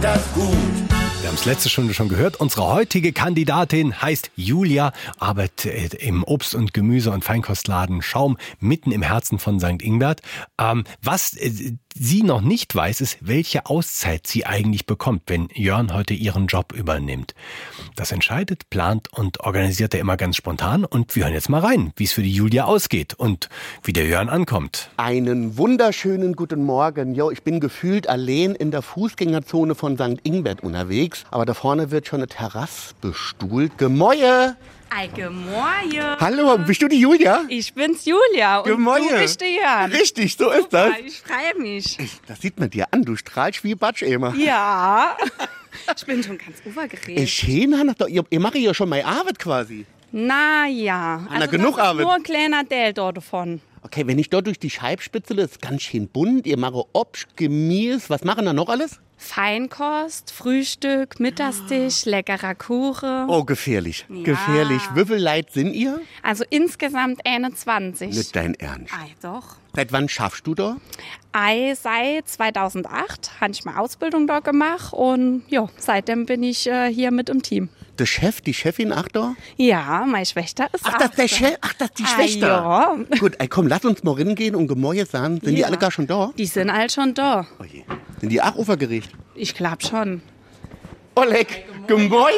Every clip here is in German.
das gut. Wir haben es letzte Stunde schon gehört. Unsere heutige Kandidatin heißt Julia, arbeitet im Obst- und Gemüse- und Feinkostladen Schaum mitten im Herzen von St. Ingbert. Was sie noch nicht weiß, ist, welche Auszeit sie eigentlich bekommt, wenn Jörn heute ihren Job übernimmt. Das entscheidet, plant und organisiert er immer ganz spontan. Und wir hören jetzt mal rein, wie es für die Julia ausgeht und wie der Jörn ankommt. Einen wunderschönen guten Morgen. Jo, ich bin gefühlt allein in der Fußgängerzone von St. Ingbert unterwegs. Aber da vorne wird schon eine Terrasse bestuhlt. Gemäue! Gemäue. Hallo, bist du die Julia? Ich bin's, Julia. Und Gemäue. du bist der Jörn. Richtig, so ist das. Ich freue mich. Das sieht man dir an, du strahlst wie Batsch immer. Ja. Ich bin schon ganz aufgeregt. Schön, Hannah, ihr macht ja schon meine Arbeit quasi. Naja. Anna, genug das ist Arbeit. nur ein kleiner Teil dort davon. Okay, wenn ich dort durch die Scheibe spitzele, ist ganz schön bunt. Ihr macht Obst, Gemüse, was machen da noch alles? Feinkost, Frühstück, Mittagstisch, leckerer Kuchen. Oh, gefährlich. Ja. Gefährlich. Wie viel Leute sind ihr? Also insgesamt 21. Nicht dein Ernst. Ei, doch. Seit wann schaffst du da? Seit 2008 habe ich mal Ausbildung dort gemacht und ja, seitdem bin ich hier mit im Team. Der Chef, die Chefin, ach da? Ja, meine Schwester ist Ach, das ist der Chef? Ach, das ist die Schwester? Ja. Gut, ey, komm, lass uns mal reingehen und Gemäue sagen. Sind die Ja. alle gar schon da? Die sind alle schon da. Oh je. Sind die auch aufgeregt? Ich glaube schon. Oleg, Gemäue!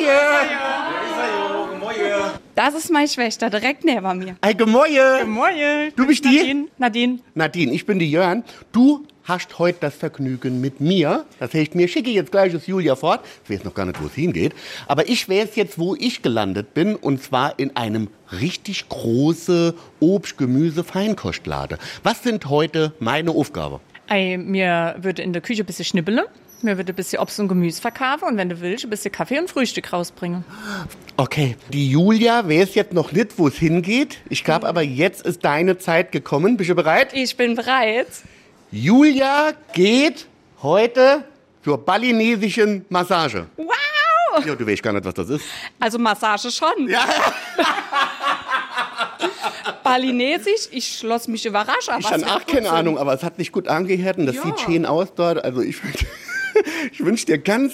Das ist meine Schwester, direkt neben mir. Ey, Gemäue! Moin. Du bist die? Nadine. Nadine, ich bin die Jörn. Du hast heute das Vergnügen mit mir. Das heißt, mir schicke jetzt gleich das Julia fort. Ich weiß noch gar nicht, wo es hingeht. Aber ich weiß jetzt, wo ich gelandet bin. Und zwar in einem richtig großen Obst-Gemüse-Feinkostladen. Was sind heute meine Aufgaben? Mir würde in der Küche ein bisschen schnippeln. Mir würde ein bisschen Obst und Gemüse verkaufen. Und wenn du willst, ein bisschen Kaffee und Frühstück rausbringen. Okay, die Julia weiß jetzt noch nicht, wo es hingeht. Ich glaube aber, jetzt ist deine Zeit gekommen. Bist du bereit? Ich bin bereit. Julia geht heute zur balinesischen Massage. Wow! Ja, du weißt gar nicht, was das ist. Also Massage schon. Ja. Balinesisch, ich schloss mich überraschen. Ich habe auch keine Ahnung, aber es hat sich gut angehört und das Ja. sieht schön aus dort. Also ich wünsche dir ganz,